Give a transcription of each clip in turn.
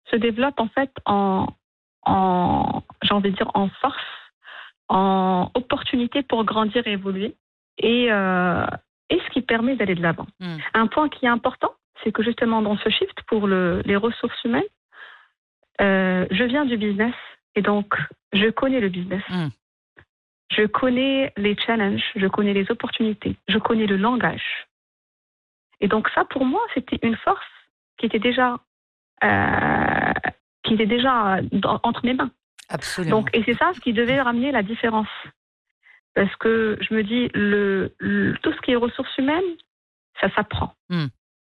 se développe en fait j'ai envie de dire, en force, en opportunité pour grandir et évoluer, et ce qui permet d'aller de l'avant. Un point qui est important, c'est que justement dans ce shift pour les ressources humaines, je viens du business et donc je connais le business. Je connais les challenges, je connais les opportunités, je connais le langage. Et donc ça, pour moi, c'était une force qui était déjà entre mes mains. Absolument. Donc, et c'est ça ce qui devait ramener la différence. Parce que je me dis, tout ce qui est ressources humaines, ça s'apprend. D'accord ?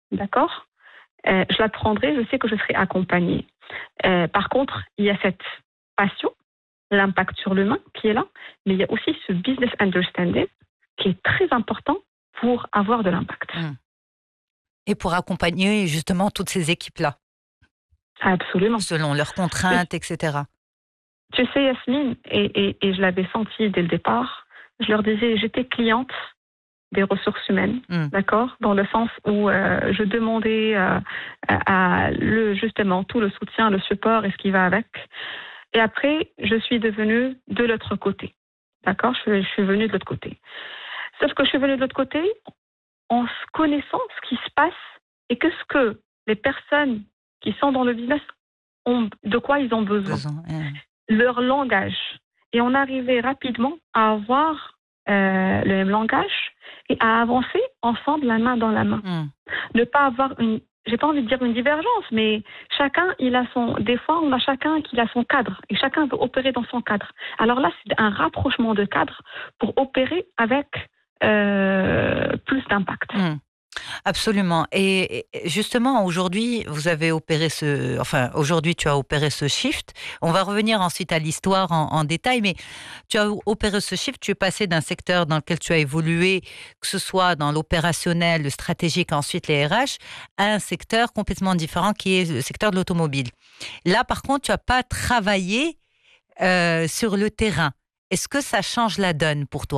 Je l'apprendrai, je sais que je serai accompagnée. Par contre, il y a cette passion, l'impact sur l'humain qui est là, mais il y a aussi ce business understanding qui est très important pour avoir de l'impact. Et pour accompagner justement toutes ces équipes-là. Absolument. Selon leurs contraintes, etc. Tu sais, Yasmine, et je l'avais senti dès le départ, je leur disais, j'étais cliente des ressources humaines, d'accord, dans le sens où je demandais justement tout le soutien, le support et ce qui va avec. Et après, je suis devenue de l'autre côté, d'accord, je suis venue de l'autre côté. Sauf que je suis venue de l'autre côté en connaissant ce qui se passe et ce que les personnes qui sont dans le business de quoi ils ont besoin. Leur langage. Et on arrivait rapidement à avoir le même langage et à avancer ensemble, la main dans la main. Ne pas avoir j'ai pas envie de dire une divergence, mais des fois, on a chacun qui a son cadre et chacun veut opérer dans son cadre. Alors là, c'est un rapprochement de cadre pour opérer avec plus d'impact. Absolument. Et justement, aujourd'hui, aujourd'hui, tu as opéré ce shift. On va revenir ensuite à l'histoire en détail, mais tu as opéré ce shift. Tu es passé d'un secteur dans lequel tu as évolué, que ce soit dans l'opérationnel, le stratégique, ensuite les RH, à un secteur complètement différent qui est le secteur de l'automobile. Là, par contre, tu n'as pas travaillé sur le terrain. Est-ce que ça change la donne pour toi ?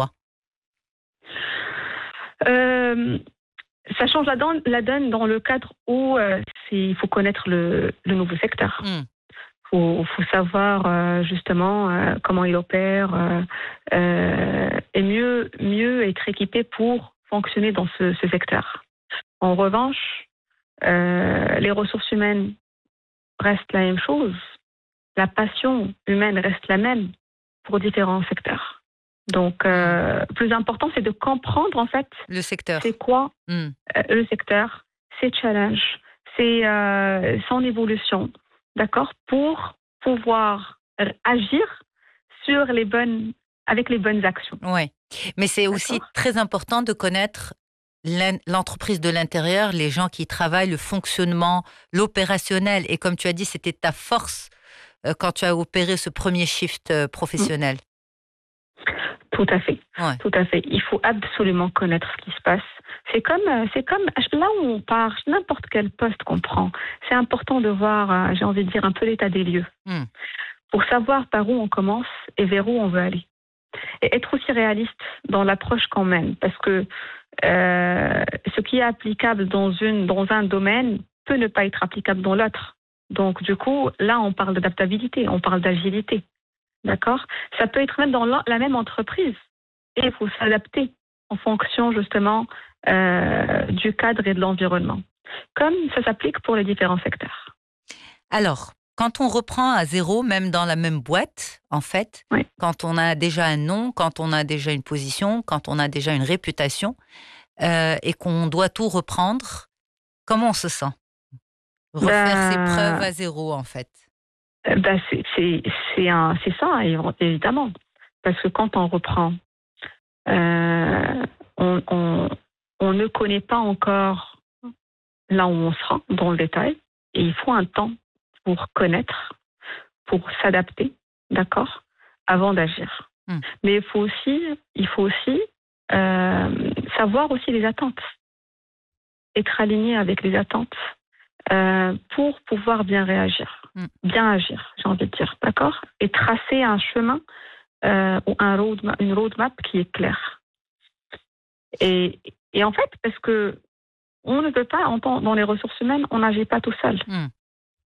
Ça change la donne dans le cadre où il faut connaître le nouveau secteur. Faut savoir justement comment il opère et mieux être équipé pour fonctionner dans ce secteur. En revanche, les ressources humaines restent la même chose. La passion humaine reste la même pour différents secteurs. Donc, plus important, c'est de comprendre en fait le secteur. C'est quoi le secteur, ses challenges, son évolution, d'accord, pour pouvoir agir avec les bonnes actions. Oui, mais c'est aussi très important de connaître l'entreprise de l'intérieur, les gens qui travaillent, le fonctionnement, l'opérationnel. Et comme tu as dit, c'était ta force quand tu as opéré ce premier shift professionnel. Tout à fait. Ouais. Tout à fait. Il faut absolument connaître ce qui se passe. C'est comme là où on part, n'importe quel poste qu'on prend. C'est important de voir, j'ai envie de dire, un peu l'état des lieux. Pour savoir par où on commence et vers où on veut aller. Et être aussi réaliste dans l'approche qu'on mène. Parce que ce qui est applicable dans un domaine peut ne pas être applicable dans l'autre. Donc, du coup, là, on parle d'adaptabilité, on parle d'agilité. D'accord ? Ça peut être même dans la même entreprise. Et il faut s'adapter en fonction, justement, du cadre et de l'environnement. Comme ça s'applique pour les différents secteurs. Alors, quand on reprend à zéro, même dans la même boîte, en fait, quand on a déjà un nom, quand on a déjà une position, quand on a déjà une réputation, et qu'on doit tout reprendre, comment on se sent ? Refaire ses preuves à zéro, en fait. C'est ça, évidemment. Parce que quand on reprend, on ne connaît pas encore là où on sera dans le détail. Et il faut un temps pour connaître, pour s'adapter, d'accord, avant d'agir. Mais il faut aussi savoir aussi les attentes. Être aligné avec les attentes pour pouvoir bien réagir, bien agir, j'ai envie de dire, d'accord ? Et tracer un chemin ou une roadmap qui est claire. Et en fait, parce que on ne peut pas, dans les ressources humaines, on n'agit pas tout seul.